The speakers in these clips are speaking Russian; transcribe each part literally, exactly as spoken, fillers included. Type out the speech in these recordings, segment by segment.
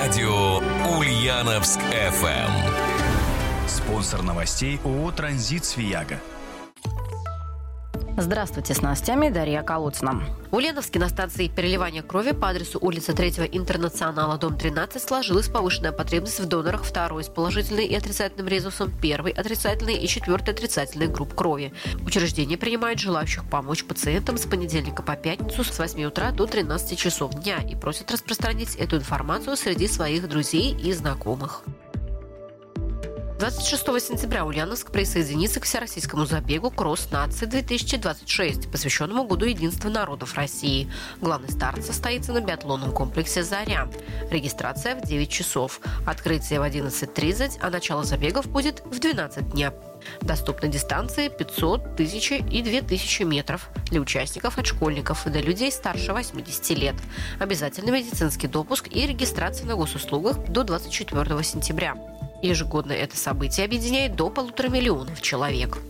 Радио Ульяновск эф эм. Спонсор новостей ООО «Транзит Свияга». Здравствуйте, с новостями Дарья Колодцина. В Ульяновске на станции переливания крови по адресу улица третьего Интернационала, дом тринадцать, сложилась повышенная потребность в донорах второй с положительной и отрицательным резусом, первой отрицательной и четвертой отрицательной групп крови. Учреждение принимает желающих помочь пациентам с понедельника по пятницу с восьми утра до тринадцати часов дня и просит распространить эту информацию среди своих друзей и знакомых. двадцать шестого сентября Ульяновск присоединится к всероссийскому забегу «Кросс нации-две тысячи двадцать шесть», посвященному Году единства народов России. Главный старт состоится на биатлонном комплексе «Заря». Регистрация в девять часов, открытие в одиннадцать тридцать, а начало забегов будет в двенадцать дня. Доступны дистанции пятьсот, тысяча и две тысячи метров для участников от школьников и до людей старше восьмидесяти лет. Обязательный медицинский допуск и регистрация на госуслугах до двадцать четвёртого сентября. Ежегодно это событие объединяет до полутора миллионов человек.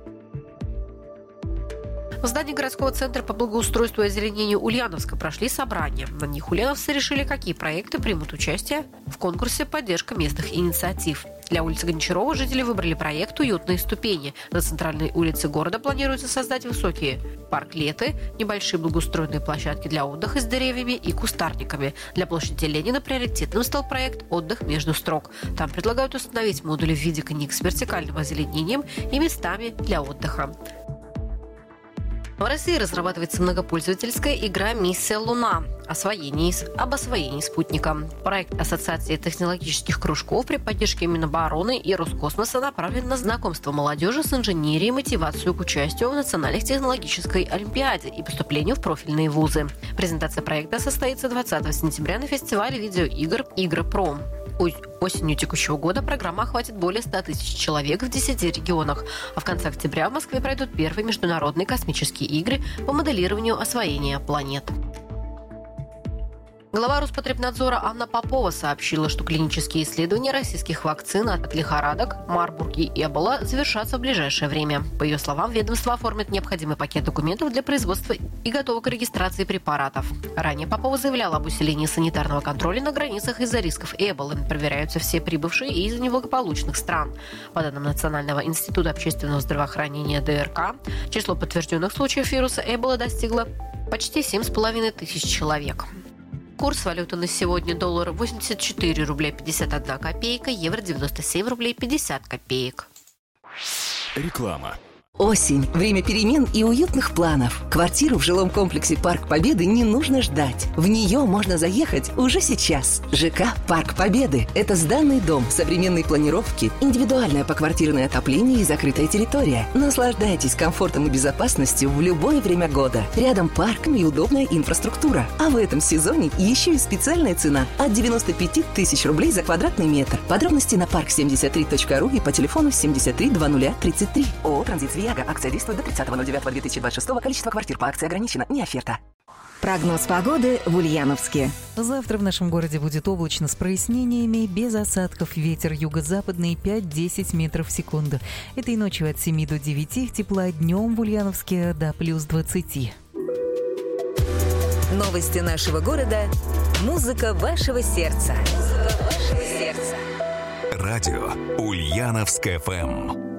В здании городского центра по благоустройству и озеленению Ульяновска прошли собрания. На них ульяновцы решили, какие проекты примут участие в конкурсе «Поддержка местных инициатив». Для улицы Гончарова жители выбрали проект «Уютные ступени». На центральной улице города планируется создать высокие парклеты, небольшие благоустроенные площадки для отдыха с деревьями и кустарниками. Для площади Ленина приоритетным стал проект «Отдых между строк». Там предлагают установить модули в виде книг с вертикальным озеленением и местами для отдыха. В России разрабатывается многопользовательская игра «Миссия Луна» освоение, об освоении спутника. Проект Ассоциации технологических кружков при поддержке Минобороны и Роскосмоса направлен на знакомство молодежи с инженерией, мотивацию к участию в Национальной технологической олимпиаде и поступлению в профильные вузы. Презентация проекта состоится двадцатого сентября на фестивале видеоигр «Игропром». Осенью текущего года программа охватит более ста тысяч человек в десяти регионах, а в конце октября в Москве пройдут первые международные космические игры по моделированию освоения планет. Глава Роспотребнадзора Анна Попова сообщила, что клинические исследования российских вакцин от лихорадок, Марбург и Эбола завершатся в ближайшее время. По ее словам, ведомство оформит необходимый пакет документов для производства и готово к регистрации препаратов. Ранее Попова заявляла об усилении санитарного контроля на границах из-за рисков Эболы. Проверяются все прибывшие из неблагополучных стран. По данным Национального института общественного здравоохранения Дэ Эр Ка, число подтвержденных случаев вируса Эбола достигло почти семь с половиной тысяч человек. Курс валюты на сегодня: доллар восемьдесят четыре рубля пятьдесят одна копейка, евро девяносто семь рублей пятьдесят копеек. Реклама. Осень. Время перемен и уютных планов. Квартиру в жилом комплексе «Парк Победы» не нужно ждать. В нее можно заехать уже сейчас. ЖК «Парк Победы» – это сданный дом, современной планировки, индивидуальное поквартирное отопление и закрытая территория. Наслаждайтесь комфортом и безопасностью в любое время года. Рядом парк и удобная инфраструктура. А в этом сезоне еще и специальная цена от девяноста пяти тысяч рублей за квадратный метр. Подробности на парк семьдесят три точка ру и по телефону семьдесят три двадцать тридцать три. ООО «Транзит Свияга». Акция действует до тридцатого ноль девятого две тысячи двадцать шестого. Количество квартир по акции ограничено. Не оферта. Прогноз погоды в Ульяновске. Завтра в нашем городе будет облачно с прояснениями, без осадков. Ветер юго-западный пять-десять метров в секунду. Этой ночью от семи до девяти, тепла днем в Ульяновске до плюс двадцати. Новости нашего города. Музыка вашего сердца. Музыка вашего сердца. Радио Ульяновск эф эм.